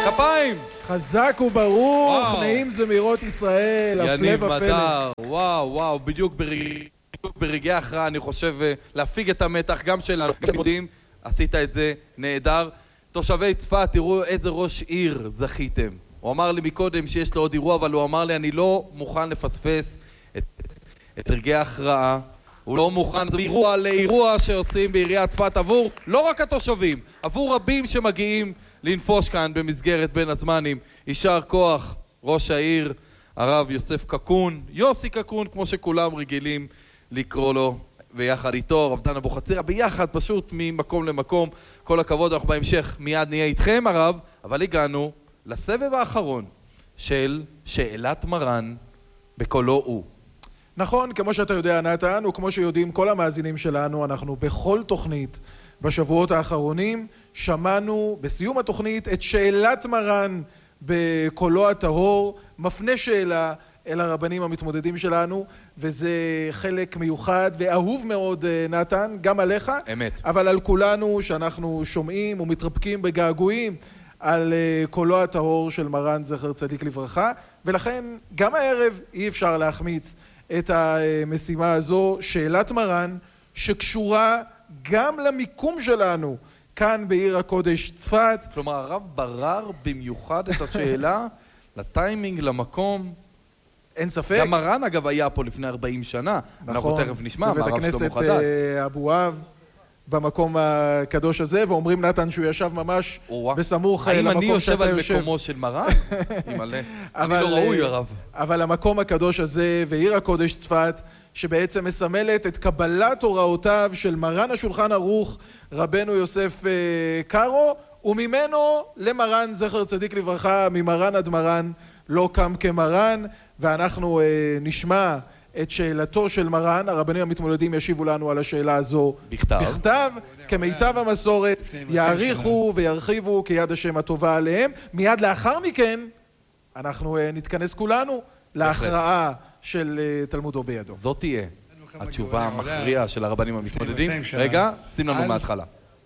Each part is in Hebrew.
כפיים! חזק וברוך, נעים זמירות ישראל, יניב מדר, וואו, בדיוק ברגעי ההכרעה, אני חושב להפיג את המתח גם שלנו, עשית את זה נהדר. תושבי צפת, תראו איזה ראש עיר זכיתם. הוא אמר לי מקודם שיש לו עוד אירוע, אבל הוא אמר לי אני לא מוכן לפספס את רגעי ההכרעה. הוא לא מוכן, זה אירוע לאירוע שעושים בעיריית צפת עבור לא רק התושבים, עבור רבים שמגיעים לנפוש כאן במסגרת בין הזמנים. יישר כוח, ראש העיר, הרב יוסף קקון, יוסי קקון, כמו שכולם רגילים לקרוא לו, ויחד איתו, רב דן אבוחצירא, ביחד פשוט ממקום למקום. כל הכבוד, אנחנו בהמשך מיד נהיה איתכם הרב, אבל הגענו לסבב האחרון של שאלת מרן בקולו הוא. נכון, כמו שאתה יודע נתן, וכמו שיודעים כל המאזינים שלנו, אנחנו בכל תוכנית בשבועות האחרונים שמענו בסיום התוכנית את שאלת מרן בקולו הטהור, מפנה שאלה אל הרבנים המתמודדים שלנו, וזה חלק מיוחד ואהוב מאוד נתן, גם עליך, אמת. אבל על כולנו שאנחנו שומעים ומתרפקים בגעגועים על קולו הטהור של מרן זכר צדיק לברכה, ולכן גם הערב אי אפשר להחמיץ את המשימה הזו, שאלת מרן, שקשורה גם למיקום שלנו כאן בעיר הקודש צפת. כלומר, הרב ברר במיוחד את השאלה לטיימינג, למקום. אין ספק. גם מרן אגב היה פה לפני 40 שנה. נכון. אנחנו תכף נשמע, בבית מהרב שלמה הכנסת חדד. אבואב, במקום הקדוש הזה, ואומרים נתן שהוא ישב ממש בסמוך למקום שאתה יושב. האם אני יושב על מקומו של מרן? אני לא ראוי הרב. אבל המקום הקדוש הזה ועיר הקודש צפת, שבעצם מסמלת את קבלת הוראותיו של מרן השולחן ערוך, רבנו יוסף קארו, וממנו למרן זכר צדיק לברכה, ממרן עד מרן לא קם כמרן, ואנחנו נשמע את שאלתו של מרן. הרבנים המתמודדים ישיבו לנו על השאלה הזו בכתב, כמיטב המסורת, יעריכו וירחיבו כיד השם הטובה עליהם. מיד לאחר מכן אנחנו נתכנס כולנו להכרעה של תלמודו בידו. זאת תהיה התשובה המכריעה של הרבנים המתמודדים. רגע, שים לנו מההתחלה.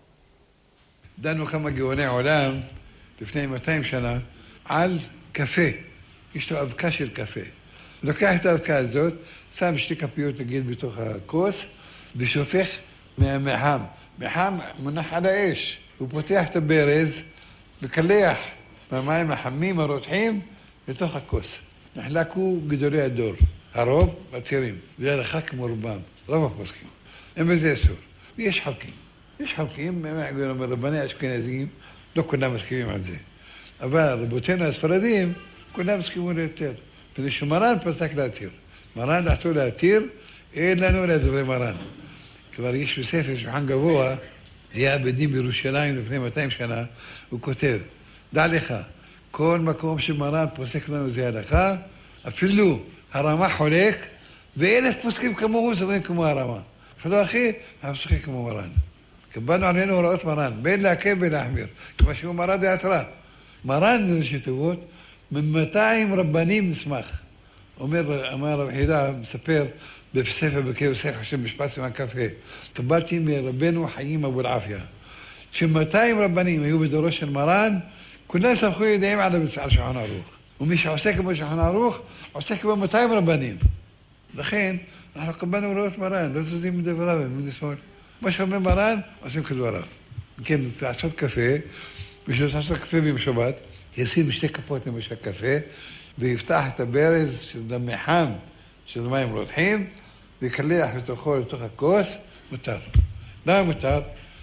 דנו כמה גאוני עולם לפני 200 שנה על קפה. יש לו אבקה של קפה. לוקח את האבקה הזאת, שם 2 כפיות נגיד בתוך הכוס, ושופך מהחם. מחם מונח על האש. הוא פותח את הברז, וקלח מהמים החמים הרותחים לתוך הכוס. נחלקו גדולי הדור. הרוב מתירים, והלכה כמו רובם. רוב הפוסקים. אין בזה אסור. ויש חלקים. יש חלקים, רבני אשכנזים, לא כולם מסכימים על זה. אבל רבותינו הספרדים, כולם מסכימו ליותר. כדי שמרן פסק להתיר. מרן דעתו להתיר, אין לנו לדברי מרן. כבר יש בספר שולחן גבוה, היה בדין בירושלים לפני 200 שנה, הוא כותב, דע לך, כל מקום שמרן פוסק לנו זה הלכה, אפילו הרמה חולק, ו1,000 פוסקים כמוהו סוברים כמו הרמה. אפילו אחי, אנחנו פוסקים כמו מרן. קיבלנו עלינו הוראות מרן, בין להקל בין להחמיר, כמו שהוא מרן דעתרה. מרן זה ראשי תיבות, מ200 רבנים נשמח. אמר רב חידה, מספר בספר בקי יוסף של משפט סימן קפה, קיבלתי מרבנו חיים אבו אלעפיה, ש200 רבנים היו בדורו של מרן, כולם סמכו ידעים על שולחן ערוך. ומי שעוסק בשולחן ערוך, עוסק ב200 רבנים. לכן, אנחנו קיבלנו הוראות מרן, לא זוזים מדבריו, מימין שמאל. מה שאומר מרן, עושים כדבריו. כן, לעשות קפה, בשביל לעשות קפה ביום שבת, ישים 2 כפות למשל קפה, ויפתח את הברז של דמי חם, של מים רותחים, ויקלח לתוכו לתוך הכוס, מותר. למה מותר?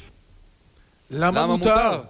למה מותר?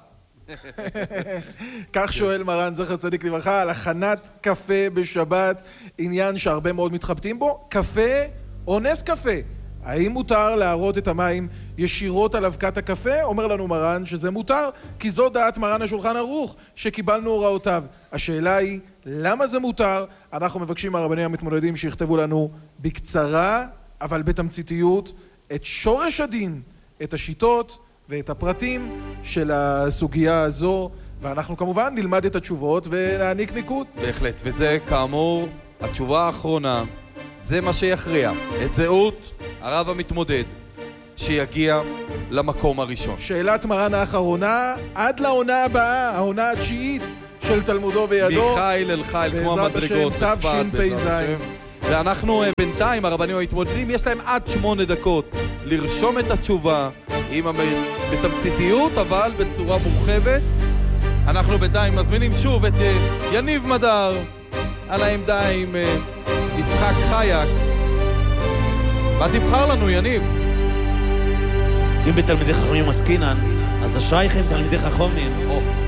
כך שואל מרן זכר צדיק לברכה על הכנת קפה בשבת, עניין שהרבה מאוד מתחבטים בו. קפה או נס קפה? האם מותר להראות את המים ישירות על אבקת הקפה? אומר לנו מרן שזה מותר, כי זו דעת מרן השולחן ערוך שקיבלנו הוראותיו. השאלה היא, למה זה מותר? אנחנו מבקשים מהרבנים המתמודדים שיכתבו לנו בקצרה, אבל בתמציתיות, את שורש הדין, את השיטות ואת הפרטים של הסוגיה הזו, ואנחנו כמובן נלמד את התשובות ונעניק ניקוד. בהחלט, וזה כאמור התשובה האחרונה, זה מה שיכריע את זהות הרב המתמודד שיגיע למקום הראשון. שאלת מרן האחרונה עד לעונה הבאה, העונה התשיעית של של תלמודו בידו. מחיל אל חיל, כמו בעזרת המדרגות השם, תשפ"ז. ואנחנו בינתיים, הרבנים המתמודדים, יש להם עד 8 דקות לרשום את התשובה בתמציתיות, אבל בצורה מורחבת. אנחנו בינתיים מזמינים שוב את יניב מדר על העמדה עם יצחק חייק. מה תבחר לנו, יניב? אם בתלמידי חכמים עסקינן, אז אשרייכם תלמידי חכמים.